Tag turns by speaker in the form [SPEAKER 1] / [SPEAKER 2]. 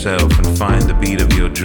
[SPEAKER 1] yourself and find the beat of your dreams.